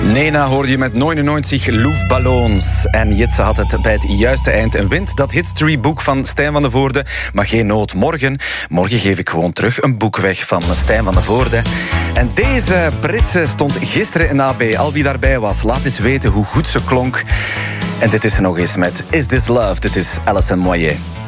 Nena hoorde je met 99 Luftballons. En Jitse had het bij het juiste eind. Een Wind, dat historyboek van Stijn van de Voorde. Maar geen nood, morgen geef ik gewoon terug een boek weg van Stijn van de Voorde. En deze Britse stond gisteren in AB. Al wie daarbij was, laat eens weten hoe goed ze klonk. En dit is ze nog eens met Is This Love? Dit is Alison Moyet.